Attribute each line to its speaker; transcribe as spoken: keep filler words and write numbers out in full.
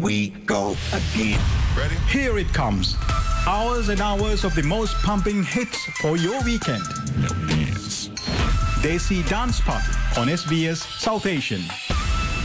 Speaker 1: we go again.
Speaker 2: Ready?
Speaker 3: Here it comes. Hours and hours of the most pumping hits for your weekend.
Speaker 2: No dance.
Speaker 3: Desi Dance Party on S B S South Asian.